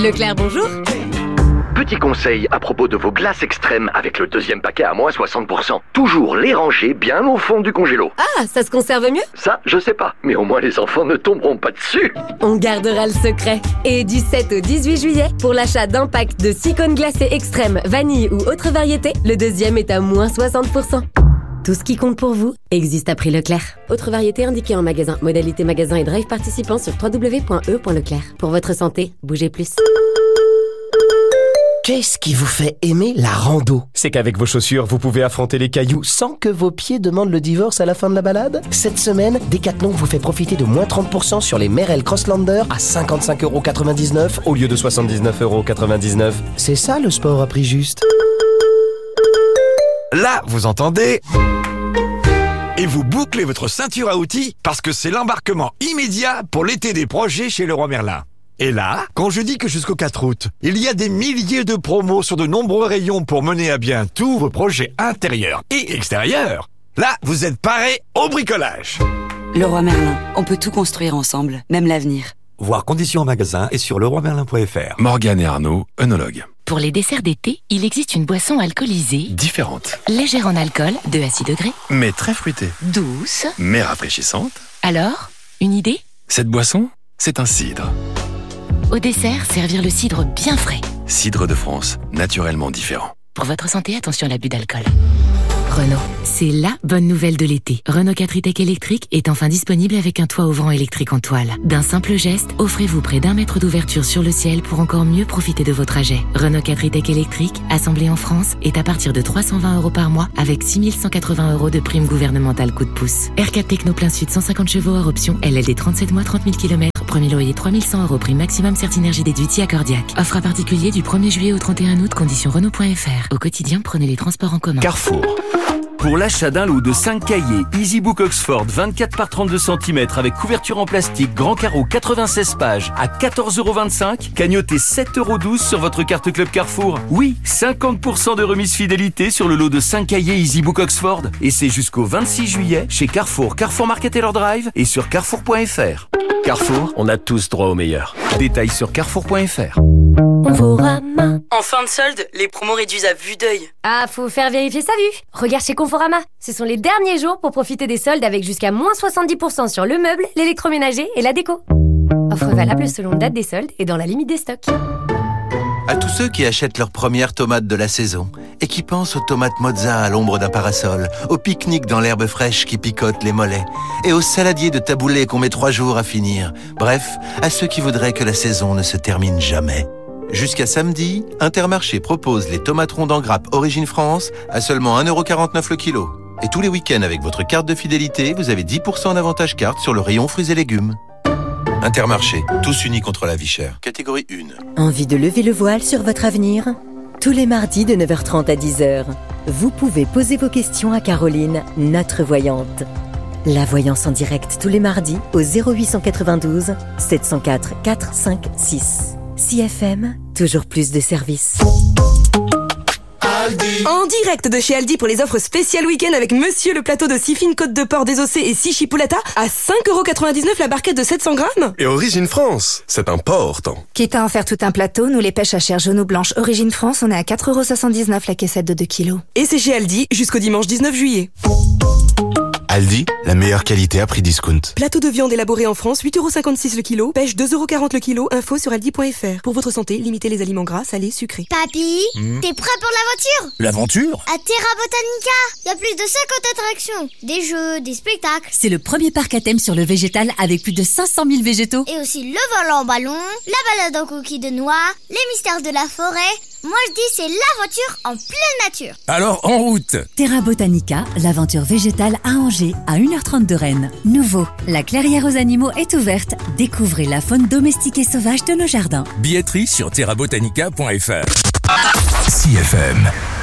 Leclerc, bonjour. Petit conseil à propos de vos glaces extrêmes avec le deuxième paquet à moins 60%. Toujours les ranger bien au fond du congélo. Ah, ça se conserve mieux? Ça, je sais pas, mais au moins les enfants ne tomberont pas dessus. On gardera le secret. Et du 7 au 18 juillet, pour l'achat d'un pack de 6 cônes glacés extrêmes, vanille ou autre variété, le deuxième est à moins 60%. Tout ce qui compte pour vous existe à prix Leclerc. Autre variété indiquée en magasin. Modalité magasin et drive participant sur www.e.leclerc. Pour votre santé, bougez plus. Qu'est-ce qui vous fait aimer la rando? C'est qu'avec vos chaussures, vous pouvez affronter les cailloux sans que vos pieds demandent le divorce à la fin de la balade. Cette semaine, Decathlon vous fait profiter de moins 30% sur les Merrell Crosslander à 55,99€ au lieu de 79,99€. C'est ça le sport à prix juste. Là, vous entendez? Et vous bouclez votre ceinture à outils parce que c'est l'embarquement immédiat pour l'été des projets chez Leroy Merlin. Et là, quand je dis que jusqu'au 4 août, il y a des milliers de promos sur de nombreux rayons pour mener à bien tous vos projets intérieurs et extérieurs, là, vous êtes parés au bricolage. Leroy Merlin, on peut tout construire ensemble, même l'avenir. Voir conditions en magasin et sur leroymerlin.fr. Morgane et Arnaud, œnologues. Pour les desserts d'été, il existe une boisson alcoolisée, Différente, légère en alcool, 2 à 6 degrés, mais très fruitée, douce. mais rafraîchissante. Alors, une idée? Cette boisson, c'est un cidre. Au dessert, servir le cidre bien frais. Cidre de France, naturellement différent. Pour votre santé, attention à l'abus d'alcool. Renault, c'est la bonne nouvelle de l'été. Renault 4 e-Tech électrique est enfin disponible avec un toit ouvrant électrique en toile. D'un simple geste, offrez-vous près d'1 mètre d'ouverture sur le ciel pour encore mieux profiter de vos trajets. Renault 4 e-Tech électrique, assemblé en France, est à partir de 320€ par mois avec 6180€ de prime gouvernementale coup de pouce. R4 Techno plein sud 150 chevaux hors option, LLD 37 mois 30 000 km, premier loyer 3100€, prime maximum Certinergie déduit accordiaque. Offre à particulier du 1er juillet au 31 août, conditions Renault.fr. Au quotidien, prenez les transports en commun. Carrefour. Pour l'achat d'un lot de 5 cahiers EasyBook Oxford 24 par 32 cm avec couverture en plastique, grand carreau 96 pages à 14,25€, cagnotez 7,12€ sur votre carte Club Carrefour. Oui, 50% de remise fidélité sur le lot de 5 cahiers EasyBook Oxford. Et c'est jusqu'au 26 juillet chez Carrefour, Carrefour Market et leur Drive et sur carrefour.fr. Carrefour, on a tous droit au meilleur. Détails sur carrefour.fr. Conforama. En fin de solde, les promos réduisent à vue d'œil. Ah, faut faire vérifier sa vue. Regarde chez Conforama. Ce sont les derniers jours pour profiter des soldes avec jusqu'à moins 70% sur le meuble, l'électroménager et la déco. Offre valable selon date des soldes et dans la limite des stocks. À tous ceux qui achètent leurs premières tomates de la saison et qui pensent aux tomates mozza à l'ombre d'un parasol, au pique-nique dans l'herbe fraîche qui picote les mollets et aux saladiers de taboulé qu'on met 3 jours à finir. Bref, à ceux qui voudraient que la saison ne se termine jamais. Jusqu'à samedi, Intermarché propose les tomates rondes en grappe Origine France à seulement 1,49€ le kilo. Et tous les week-ends avec votre carte de fidélité, vous avez 10% d'avantage carte sur le rayon fruits et légumes. Intermarché, tous unis contre la vie chère. Catégorie 1. Envie de lever le voile sur votre avenir? Tous les mardis de 9h30 à 10h, vous pouvez poser vos questions à Caroline, notre voyante. La voyance en direct tous les mardis au 0892 704 456. CFM, toujours plus de services. En direct de chez Aldi pour les offres spéciales week-end avec Monsieur le plateau de 6 fines côtes de porc désossées et 6 chipolata à 5,99€ la barquette de 700 grammes. Et Origine France, c'est important. Quitte à en faire tout un plateau, nous les pêches à chair jaune ou blanche Origine France, on est à 4,79€ la caissette de 2 kg. Et c'est chez Aldi jusqu'au dimanche 19 juillet. Aldi, la meilleure qualité à prix discount. Plateau de viande élaboré en France, 8,56€ le kilo. Pêche 2,40€ le kilo. Info sur aldi.fr. Pour votre santé, limitez les aliments gras, salés, sucrés. Papy, t'es prêt pour l'aventure? L'aventure? À Terra Botanica, il y a plus de 50 attractions. Des jeux, des spectacles. C'est le premier parc à thème sur le végétal avec plus de 500 000 végétaux. Et aussi le vol en ballon, la balade en coquille de noix, les mystères de la forêt. Moi je dis c'est l'aventure en pleine nature. Alors en route! Terra Botanica, l'aventure végétale à Angers, à 1h30 de Rennes. Nouveau, la clairière aux animaux est ouverte. Découvrez la faune domestique et sauvage de nos jardins. Billetterie sur terrabotanica.fr. CFM.